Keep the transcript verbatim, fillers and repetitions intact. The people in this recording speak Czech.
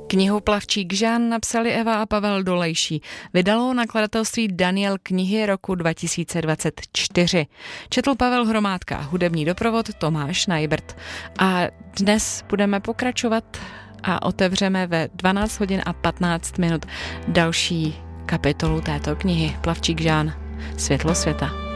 Knihu Plavčík Žán napsali Eva a Pavel Dolejší. Vydalo nakladatelství Daniel knihy roku dva tisíce dvacet čtyři. Četl Pavel Hromádka, hudební doprovod Tomáš Najbrt. A dnes budeme pokračovat a otevřeme ve dvanáct hodin a patnáct minut další kapitolu této knihy Plavčík Žán. Světlo světa.